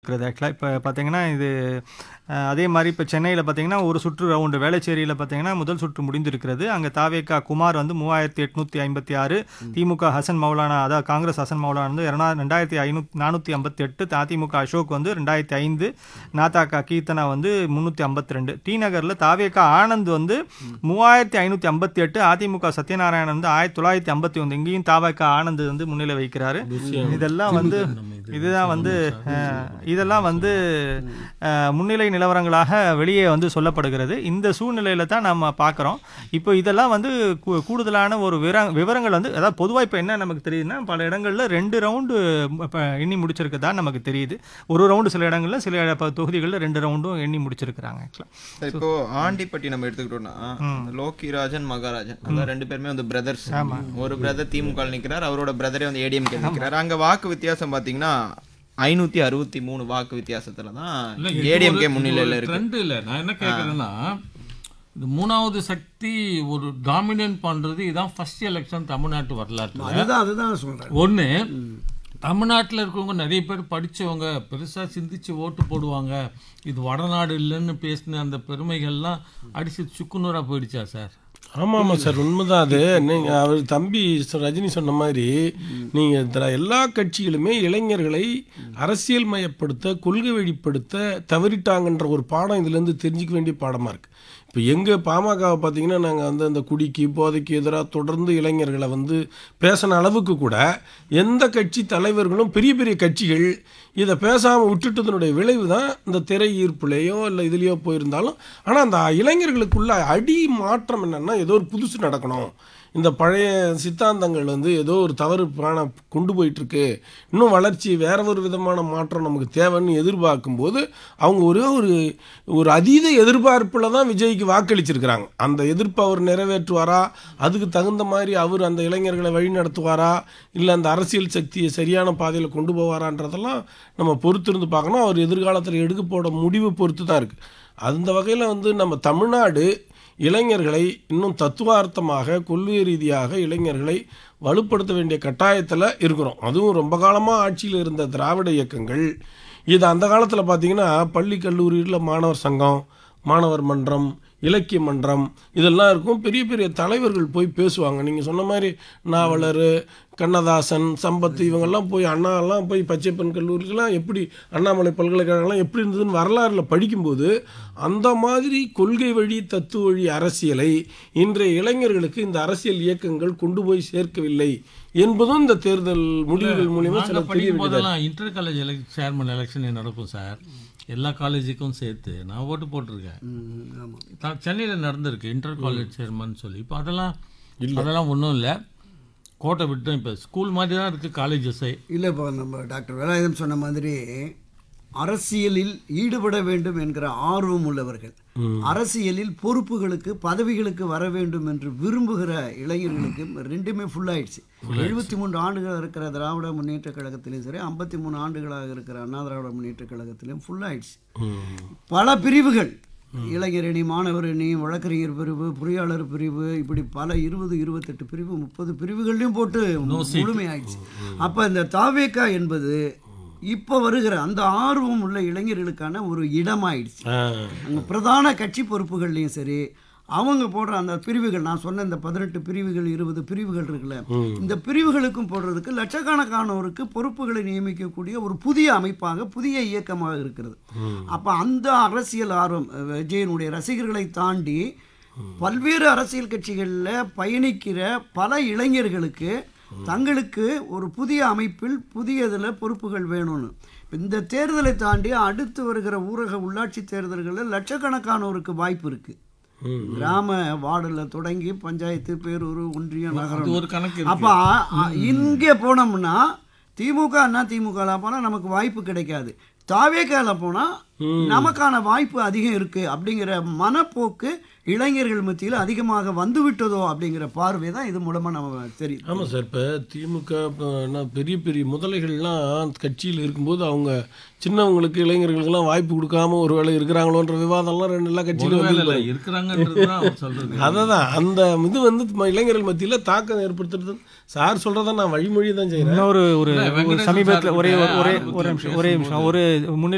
முடிந்திருக்கிறது. ஆக்சுவலாக இப்போ பார்த்தீங்கன்னா இது அதே மாதிரி இப்போ சென்னையில் பார்த்தீங்கன்னா ஒரு சுற்று ரவுண்டு வேளச்சேரியில் பார்த்தீங்கன்னா முதல் சுற்று முடிந்திருக்கிறது. அங்கே தாவேகா குமார் வந்து 3856, திமுக ஹசன் மௌலானா, அதாவது காங்கிரஸ் ஹசன் மௌலானா வந்து 2458, அதிமுக அசோக் வந்து 2005, நாதாகா கீர்த்தனா வந்து 352. டி நகரில் தாவேகா ஆனந்த் வந்து 3558, அதிமுக சத்யநாராயணன் வந்து 1951. இங்கேயும் தாவேகா ஆனந்த் வந்து முன்னிலை வைக்கிறாரு. இதெல்லாம் வந்து முன்னிலை நிலவரங்களாக வெளியே வந்து சொல்லப்படுகிறது. இந்த சூழ்நிலையில தான் நம்ம பார்க்குறோம். இப்போ இதெல்லாம் வந்து கூடுதலான ஒரு விவரங்கள் வந்து, அதாவது பொதுவாக இப்போ என்ன நமக்கு தெரியுதுன்னா, பல இடங்களில் 2 ரவுண்டு எண்ணி முடிச்சிருக்கதா நமக்கு தெரியுது. ஒரு ரவுண்டு சில இடங்களில், சில தொகுதிகளில் 2 ரவுண்டும் எண்ணி முடிச்சிருக்கிறாங்க. இப்போ ஆண்டிப்பட்டி நம்ம எடுத்துக்கிட்டோம்னா லோக்கிராஜன் மகாராஜன் அந்த 2 பேருமே வந்து பிரதர்ஸ். ஒரு பிரதர் திமுக நிற்கிறார், அவரோட பிரதரே வந்து ஏடிஎம்கே நிற்கிறார். அங்கே வாக்கு வித்தியாசம் பார்த்தீங்கன்னா 563 வாக்கு வித்தியாசத்துல தான் ஏடிஎம்கே முன்னிலையில் இருக்கு. நான் என்ன கேட்குறேன்னா, இது மூணாவது சக்தி ஒரு டாமினேட் பண்றது இதான் ஃபர்ஸ்ட் எலெக்ஷன் தமிழ்நாட்டு வரலாற்று. அதுதான் சொல்றேன். ஒன்று, தமிழ்நாட்டில் இருக்கிறவங்க நிறைய பேர் படித்தவங்க, பெருசாக சிந்திச்சு ஓட்டு போடுவாங்க. இது வடநாடு இல்லைன்னு பேசின அந்த பெருமைகள்லாம் அடிச்சு சுக்குநூறாக போயிடுச்சா சார்? ஆமாம் சார், உண்மைதான் அது. நீங்கள் அவர் தம்பி ரஜினி சொன்ன மாதிரி நீங்கள் எல்லா கட்சிகளுமே இளைஞர்களை அரசியல் மயப்படுத்த, கொள்கை வெளிப்படுத்த தவறிட்டாங்கன்ற ஒரு பாடம் இதுலேருந்து தெரிஞ்சிக்க வேண்டிய பாடமாக இருக்குது. இப்போ எங்கள் பாமகவை பார்த்தீங்கன்னா, நாங்கள் வந்து அந்த குடிக்கு போதைக்கு எதிராக தொடர்ந்து இளைஞர்களை வந்து பேசின அளவுக்கு கூட எந்த கட்சி தலைவர்களும், பெரிய பெரிய கட்சிகள் இதை பேசாமல் விட்டுட்டதனுடைய விளைவு தான் இந்த திரை ஈர்ப்புலையோ இல்லை இதுலேயோ போயிருந்தாலும். ஆனால் அந்த இளைஞர்களுக்குள்ள அடி மாற்றம் என்னென்னா, ஏதோ ஒரு புதுசு நடக்கணும், இந்த பழைய சித்தாந்தங்கள் வந்து ஏதோ ஒரு தவறு கொண்டு போயிட்டுருக்கு, இன்னும் வளர்ச்சி வேற ஒரு விதமான மாற்றம் நமக்கு தேவைன்னு எதிர்பார்க்கும்போது அவங்க ஒரு அதீத எதிர்பார்ப்பில் தான் விஜய்க்கு வாக்களிச்சிருக்கிறாங்க. அந்த எதிர்ப்பை அவர் நிறைவேற்றுவாரா, அதுக்கு தகுந்த மாதிரி அவர் அந்த இளைஞர்களை வழி நடத்துவாரா, இல்லை அந்த அரசியல் சக்தியை சரியான பாதையில் கொண்டு போவாரான்றதெல்லாம் நம்ம பொறுத்திருந்து பார்க்கணும். அவர் எதிர்காலத்தில் எடுக்க போட முடிவு பொறுத்து தான் இருக்குது. அந்த வகையில் வந்து நம்ம தமிழ்நாடு இளைஞர்களை இன்னும் தத்துவார்த்தமாக, கொள்கை ரீதியாக இளைஞர்களை வலுப்படுத்த வேண்டிய கட்டாயத்தில் இருக்கிறோம். அதுவும் ரொம்ப காலமாக ஆட்சியில் இருந்த திராவிட இயக்கங்கள் இது அந்த காலத்தில் பார்த்திங்கன்னா, பள்ளி கல்லூரியில் மாணவர் சங்கம், மாணவர் மன்றம், இலக்கிய மன்றம் இதெல்லாம் இருக்கும். பெரிய பெரிய தலைவர்கள் போய் பேசுவாங்க. நீங்கள் சொன்ன மாதிரி நாவலர், கண்ணதாசன், சம்பத் இவங்கெல்லாம் போய், அண்ணாலாம் போய் பச்சைப்பன் கல்லூரிக்கெல்லாம் எப்படி, அண்ணாமலை பல்கலைக்கழகம்லாம் எப்படி இருந்ததுன்னு வரலாறில் படிக்கும்போது அந்த மாதிரி கொள்கை வழி தத்துவ வழி அரசியலை இன்றைய இளைஞர்களுக்கு இந்த அரசியல் இயக்கங்கள் கொண்டு போய் சேர்க்கவில்லை என்பதும் இந்த தேர்தல் முடிவுகள் மூலியமாக சில படிக்கும் போதெல்லாம் இன்டர் காலேஜ் சேர்மன் எலெக்ஷன் நடக்கும் சார். எல்லா காலேஜுக்கும் சேர்த்து நான் ஓட்டு போட்டிருக்கேன். சென்னையில் நடந்திருக்கு இன்டர் காலேஜ் சேர்மன் சொல்லி. இப்போ அதெல்லாம் ஒன்றும் இல்லை, கோட்டை விட்டு இப்போ ஸ்கூல் மாதிரி தான் இருக்குது காலேஜஸே. இல்லை, இப்போ நம்ம டாக்டர் வேலாயுதம் சொன்ன மாதிரி அரசியலில் ஈடுபட வேண்டும் என்கிற ஆர்வம் உள்ளவர்கள், அரசியலில் பொறுப்புகளுக்கு பதவிகளுக்கு வர வேண்டும் என்று விரும்புகிற இளைஞர்களுக்கு ரெண்டுமே ஃபுல்லாகிடுச்சு. 73 ஆண்டுகள் இருக்கிற திராவிட முன்னேற்ற கழகத்திலையும் சரி, 53 ஆண்டுகளாக இருக்கிற அண்ணா திராவிட முன்னேற்ற கழகத்திலையும் ஃபுல்லாகிடுச்சு. பல பிரிவுகள், இளைஞரணி, மாணவரணி, வழக்கறிஞர் பிரிவு, பொறியாளர் பிரிவு, இப்படி பல 20, 28 பிரிவு, 30 பிரிவுகள்லையும் போட்டு முழுமையாயிடுச்சு. அப்போ இந்த தாவேகா என்பது இப்போ வருகிற அந்த ஆர்வம் உள்ள இளைஞர்களுக்கான ஒரு இடமாயிடுச்சு. அங்கே பிரதான கட்சி பொறுப்புகள்லையும் சரி, அவங்க போடுற அந்த பிரிவுகள், நான் சொன்ன இந்த 18 பிரிவுகள் 20 பிரிவுகள் இருக்குல்ல, இந்த பிரிவுகளுக்கும் போடுறதுக்கு லட்சக்கணக்கானோருக்கு பொறுப்புகளை நியமிக்கக்கூடிய ஒரு புதிய அமைப்பாக, புதிய இயக்கமாக இருக்கிறது. அப்போ அந்த அரசியல் ஆர்வம் விஜயனுடைய ரசிகர்களை தாண்டி பல்வேறு அரசியல் கட்சிகளில் பயணிக்கிற பல இளைஞர்களுக்கு தங்களுக்கு ஒரு புதிய அமைப்பில் புதிய இதில் பொறுப்புகள் வேணும்னு, இந்த தேர்தலை தாண்டி அடுத்து வருகிற ஊரக உள்ளாட்சி தேர்தல்களில் லட்சக்கணக்கானோருக்கு வாய்ப்பு இருக்குது. கிராம வார்டில் தொடங்கி பஞ்சாயத்து, பேரூர், ஒன்றியம், நகரம். அப்போ இங்கே போனோம்னா திமுக அண்ணா திமுகவில் போனால் நமக்கு வாய்ப்பு கிடைக்காது, தாவேகால போனால் நமக்கான வாய்ப்பு அதிகம் இருக்குது அப்படிங்கிற மனப்போக்கு இளைஞர்கள் மத்தியில் அதிகமாக வந்துவிட்டதோ அப்படிங்கிற பார்வை தான் இது மூலமாக நம்ம தெரியும். ஆமாம் சார், இப்போ திமுக பெரிய பெரிய முதலைகள்லாம் கட்சியில் இருக்கும்போது அவங்க சின்னவங்களுக்கு, இளைஞர்களுக்கெல்லாம் வாய்ப்பு கொடுக்காம ஒரு வேளை இருக்கிறாங்களோன்ற விவாதம்லாம் எல்லா கட்சியிலும் இருக்கிறாங்க. அதான் அந்த இது வந்து இளைஞர்கள் மத்தியில் தாக்கம் ஏற்படுத்துறது. சார் சொல்கிறத நான் வழிமொழி தான் செய்கிறேன். இன்னொரு சமீபத்தில் ஒரே நிமிஷம் முன்னிலை